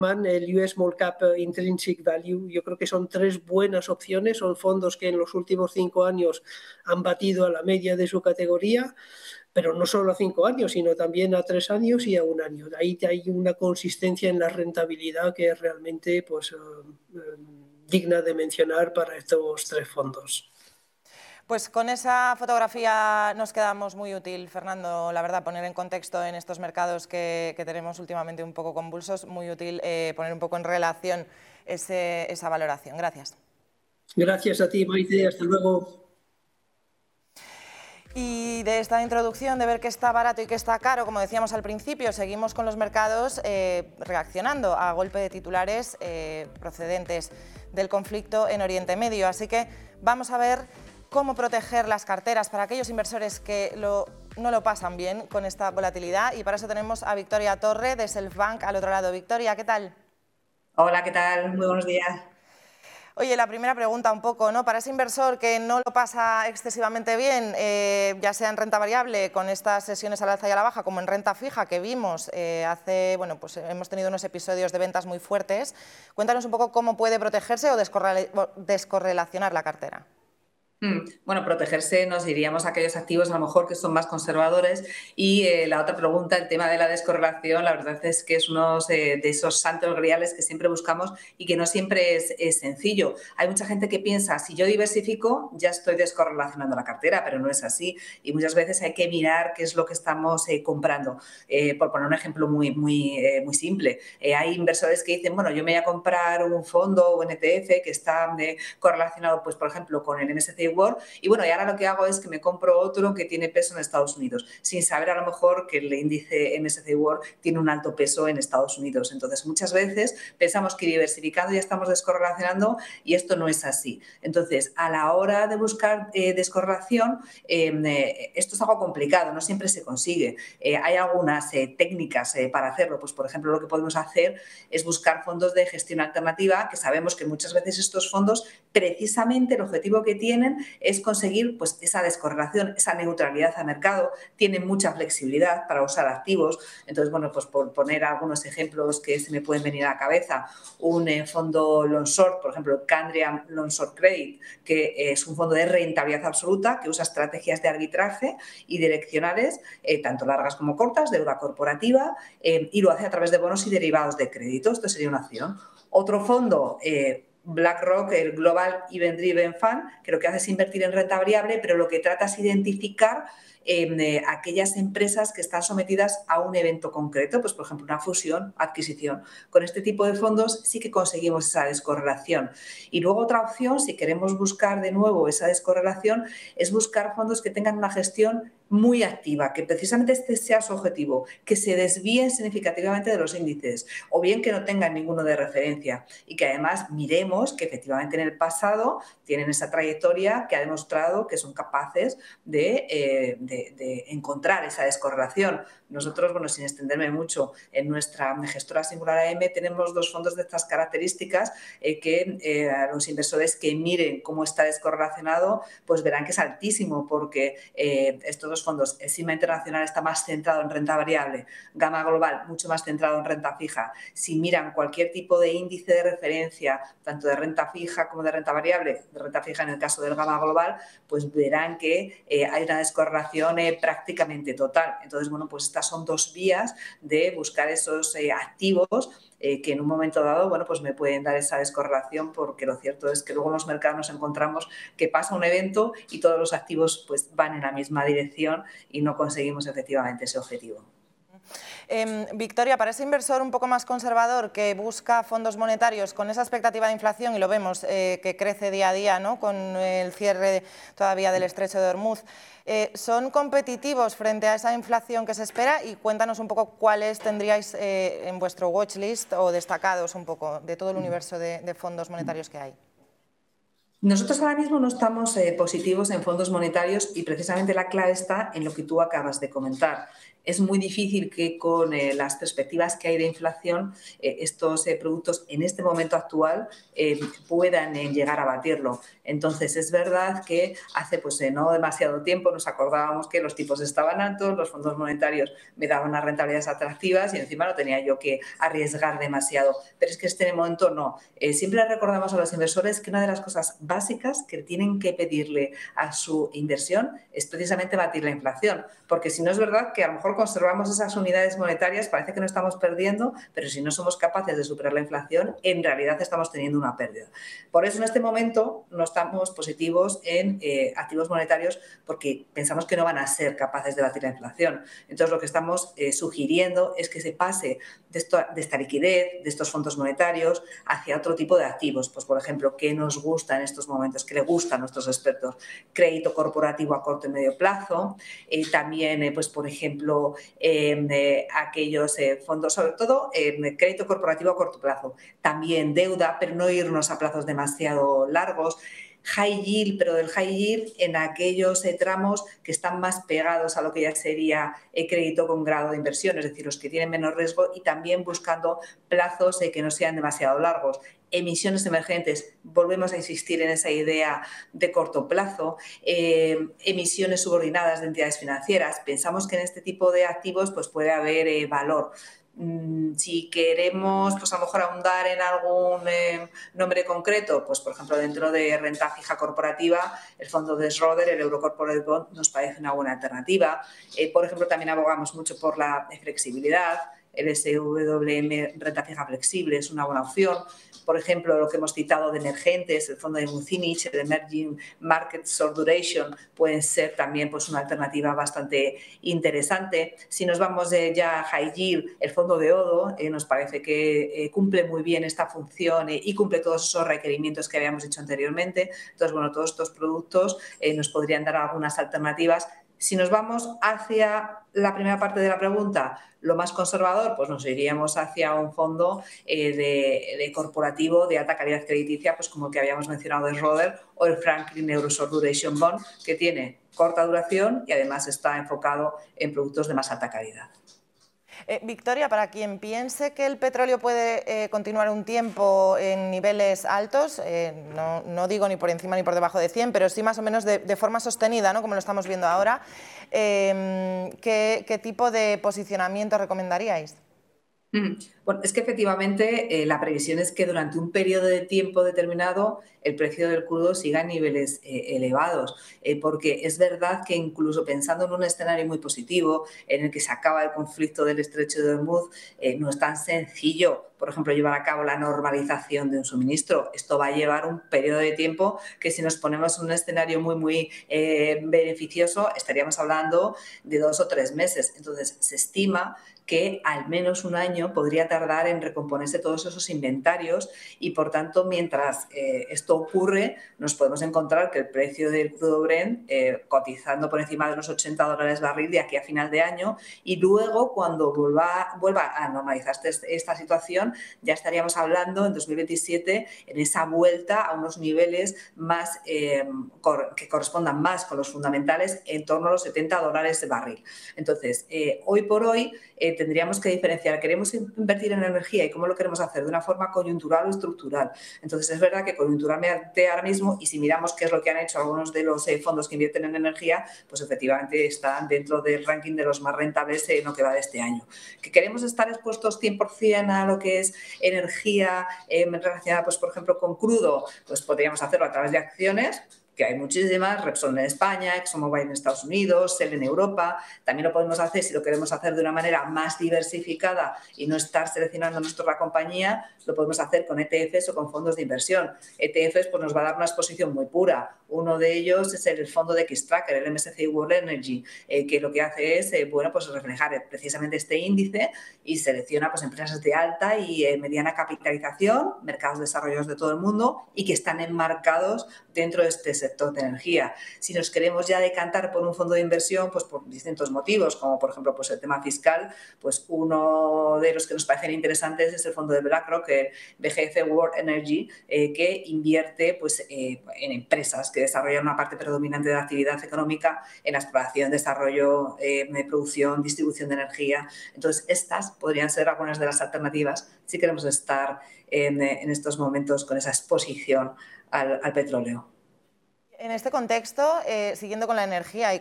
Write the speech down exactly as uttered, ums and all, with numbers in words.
el U S Small Cap Intrinsic Value. Yo creo que son tres buenas opciones, son fondos que en los últimos cinco años han batido a la media de su categoría, pero no solo a cinco años, sino también a tres años y a un año. Ahí hay una consistencia en la rentabilidad que es realmente pues, uh, uh, digna de mencionar para estos tres fondos. Pues con esa fotografía nos quedamos muy útil, Fernando, la verdad, poner en contexto en estos mercados que, que tenemos últimamente un poco convulsos, muy útil eh, poner un poco en relación ese, esa valoración. Gracias. Gracias a ti, Maite, hasta luego. Y de esta introducción de ver qué está barato y qué está caro, como decíamos al principio, seguimos con los mercados eh, reaccionando a golpe de titulares eh, procedentes del conflicto en Oriente Medio. Así que vamos a ver cómo proteger las carteras para aquellos inversores que lo, no lo pasan bien con esta volatilidad. Y para eso tenemos a Victoria Torre de Selfbank al otro lado. Victoria, ¿qué tal? Hola, ¿qué tal? Muy buenos días. Oye, la primera pregunta un poco, ¿no? Para ese inversor que no lo pasa excesivamente bien, eh, ya sea en renta variable con estas sesiones al alza y a la baja, como en renta fija que vimos eh, hace, bueno, pues hemos tenido unos episodios de ventas muy fuertes. Cuéntanos un poco cómo puede protegerse o descorrela- descorrelacionar la cartera. Bueno, protegerse nos diríamos a aquellos activos a lo mejor que son más conservadores y eh, la otra pregunta, el tema de la descorrelación, la verdad es que es uno eh, de esos santos griales que siempre buscamos y que no siempre es, es sencillo. Hay mucha gente que piensa, si yo diversifico ya estoy descorrelacionando la cartera, pero no es así y muchas veces hay que mirar qué es lo que estamos eh, comprando. Eh, por poner un ejemplo muy, muy, eh, muy simple, eh, hay inversores que dicen, bueno, yo me voy a comprar un fondo o un E T F que está eh, correlacionado, pues por ejemplo, con el M S C I World y bueno, y ahora lo que hago es que me compro otro que tiene peso en Estados Unidos, sin saber a lo mejor que el índice M S C I World tiene un alto peso en Estados Unidos. Entonces, muchas veces pensamos que diversificando ya estamos descorrelacionando y esto no es así. Entonces, a la hora de buscar eh, descorrelación, eh, esto es algo complicado, no siempre se consigue. Eh, hay algunas eh, técnicas eh, para hacerlo, pues por ejemplo, lo que podemos hacer es buscar fondos de gestión alternativa, que sabemos que muchas veces estos fondos, precisamente el objetivo que tienen es conseguir pues, esa descorrelación, esa neutralidad a mercado, tienen mucha flexibilidad para usar activos. Entonces, bueno, pues por poner algunos ejemplos que se me pueden venir a la cabeza, un eh, fondo long short, por ejemplo, Candriam Long Short Credit, que es un fondo de rentabilidad absoluta que usa estrategias de arbitraje y direccionales, eh, tanto largas como cortas, deuda corporativa, eh, y lo hace a través de bonos y derivados de crédito. Esto sería una opción. Otro fondo, eh, BlackRock, el Global Event Driven Fund, que lo que hace es invertir en renta variable, pero lo que trata es identificar eh, aquellas empresas que están sometidas a un evento concreto, pues por ejemplo una fusión, adquisición. Con este tipo de fondos sí que conseguimos esa descorrelación. Y luego otra opción, si queremos buscar de nuevo esa descorrelación, es buscar fondos que tengan una gestión muy activa, que precisamente este sea su objetivo, que se desvíen significativamente de los índices o bien que no tengan ninguno de referencia y que además miremos que efectivamente en el pasado tienen esa trayectoria que ha demostrado que son capaces de, eh, de, de encontrar esa descorrelación. Nosotros, bueno, sin extenderme mucho, en nuestra gestora Singular A M tenemos dos fondos de estas características eh, que eh, los inversores que miren cómo está descorrelacionado pues verán que es altísimo porque eh, estos dos fondos, el Sigma Internacional está más centrado en renta variable, Gamma Global mucho más centrado en renta fija. Si miran cualquier tipo de índice de referencia, tanto de renta fija como de renta variable, de renta fija en el caso del Gamma Global, pues verán que eh, hay una descorrelación eh, prácticamente total. Entonces, bueno, pues estas son dos vías de buscar esos eh, activos eh, que en un momento dado, bueno, pues me pueden dar esa descorrelación porque lo cierto es que luego en los mercados nos encontramos que pasa un evento y todos los activos pues van en la misma dirección y no conseguimos efectivamente ese objetivo. Eh, Victoria, para ese inversor un poco más conservador que busca fondos monetarios con esa expectativa de inflación, y lo vemos eh, que crece día a día, ¿no?, con el cierre todavía del estrecho de Hormuz, eh, ¿son competitivos frente a esa inflación que se espera? Y cuéntanos un poco cuáles tendríais eh, en vuestro watchlist o destacados un poco de todo el universo de, de fondos monetarios que hay. Nosotros ahora mismo no estamos eh, positivos en fondos monetarios y precisamente la clave está en lo que tú acabas de comentar. Es muy difícil que con eh, las perspectivas que hay de inflación eh, estos eh, productos en este momento actual eh, puedan eh, llegar a batirlo. Entonces es verdad que hace pues, eh, no demasiado tiempo nos acordábamos que los tipos estaban altos, los fondos monetarios me daban unas rentabilidades atractivas y encima no tenía yo que arriesgar demasiado. Pero es que en este momento no. Eh, siempre recordamos a los inversores que una de las cosas básicas que tienen que pedirle a su inversión es precisamente batir la inflación. Porque si no es verdad que a lo mejor conservamos esas unidades monetarias, parece que no estamos perdiendo, pero si no somos capaces de superar la inflación, en realidad estamos teniendo una pérdida. Por eso en este momento no estamos positivos en eh, activos monetarios porque pensamos que no van a ser capaces de batir la inflación. Entonces lo que estamos eh, sugiriendo es que se pase de, esto, de esta liquidez, de estos fondos monetarios, hacia otro tipo de activos. Pues por ejemplo, ¿qué nos gusta en estos momentos? ¿Qué le gusta a nuestros expertos? Crédito corporativo a corto y medio plazo, eh, también Eh, pues, por ejemplo, eh, eh, aquellos eh, fondos, sobre todo eh, crédito corporativo a corto plazo, también deuda, pero no irnos a plazos demasiado largos, high yield, pero del high yield en aquellos eh, tramos que están más pegados a lo que ya sería eh, crédito con grado de inversión, es decir, los que tienen menos riesgo y también buscando plazos eh, que no sean demasiado largos. Emisiones emergentes, volvemos a insistir en esa idea de corto plazo, eh, emisiones subordinadas de entidades financieras. Pensamos que en este tipo de activos pues, puede haber eh, valor. Mm, si queremos, pues a lo mejor ahondar en algún eh, nombre concreto, pues por ejemplo dentro de renta fija corporativa, el fondo de Schroder, el Euro Corporate Bond, nos parece una buena alternativa. Eh, por ejemplo, también abogamos mucho por la flexibilidad. El S W M renta fija flexible es una buena opción. Por ejemplo, lo que hemos citado de emergentes, el fondo de Muzinich, el Emerging Markets Short Duration, pueden ser también pues, una alternativa bastante interesante. Si nos vamos de ya a High Yield, el fondo de Odo eh, nos parece que eh, cumple muy bien esta función eh, y cumple todos esos requerimientos que habíamos dicho anteriormente. Entonces, bueno, todos estos productos eh, nos podrían dar algunas alternativas. Si nos vamos hacia la primera parte de la pregunta, lo más conservador, pues nos iríamos hacia un fondo eh, de, de corporativo de alta calidad crediticia, pues como el que habíamos mencionado de Schroder o el Franklin Euro Short Duration Bond, que tiene corta duración y además está enfocado en productos de más alta calidad. Eh, Victoria, para quien piense que el petróleo puede eh, continuar un tiempo en niveles altos, eh, no, no digo ni por encima ni por debajo de cien, pero sí más o menos de, de forma sostenida, ¿no? Como lo estamos viendo ahora, eh, ¿qué, ¿qué tipo de posicionamiento recomendaríais? Bueno, es que efectivamente eh, la previsión es que durante un periodo de tiempo determinado el precio del crudo siga en niveles eh, elevados, eh, porque es verdad que incluso pensando en un escenario muy positivo en el que se acaba el conflicto del estrecho de Hormuz, eh, no es tan sencillo, por ejemplo, llevar a cabo la normalización de un suministro. Esto va a llevar un periodo de tiempo que si nos ponemos en un escenario muy, muy eh, beneficioso, estaríamos hablando de dos o tres meses. Entonces, se estima que al menos un año podría tardar en recomponerse todos esos inventarios y, por tanto, mientras eh, esto ocurre, nos podemos encontrar que el precio del crudo Brent eh, cotizando por encima de los ochenta dólares barril de aquí a final de año y luego, cuando vuelva, vuelva a normalizarse esta situación, ya estaríamos hablando en dos mil veintisiete en esa vuelta a unos niveles más eh, cor que correspondan más con los fundamentales en torno a los setenta dólares de barril. Entonces, eh, hoy por hoy eh, tendríamos que diferenciar, ¿queremos invertir en energía y cómo lo queremos hacer? ¿De una forma coyuntural o estructural? Entonces, es verdad que coyunturalmente ahora mismo, y si miramos qué es lo que han hecho algunos de los eh, fondos que invierten en energía, pues efectivamente están dentro del ranking de los más rentables en lo que va de este año. ¿Que queremos estar expuestos cien por cien a lo que es energía eh, relacionada, pues, por ejemplo, con crudo? Pues podríamos hacerlo a través de acciones, que hay muchísimas, Repsol en España, ExxonMobil en Estados Unidos, Shell en Europa. También lo podemos hacer si lo queremos hacer de una manera más diversificada y no estar seleccionando nuestra compañía, lo podemos hacer con E T Fs o con fondos de inversión. E T Fs pues, nos va a dar una exposición muy pura. Uno de ellos es el fondo de Xtracker, el M S C I World Energy, eh, que lo que hace es eh, bueno, pues reflejar precisamente este índice y selecciona pues, empresas de alta y eh, mediana capitalización, mercados desarrollados de todo el mundo y que están enmarcados dentro de este sector. sector de energía. Si nos queremos ya decantar por un fondo de inversión, pues por distintos motivos, como por ejemplo pues el tema fiscal, pues uno de los que nos parecen interesantes es el fondo de BlackRock, eh, B G C World Energy, eh, que invierte pues, eh, en empresas que desarrollan una parte predominante de la actividad económica en la exploración, desarrollo, eh, de producción, distribución de energía. Entonces, estas podrían ser algunas de las alternativas si queremos estar en, en estos momentos con esa exposición al, al petróleo. En este contexto, eh, siguiendo con la energía y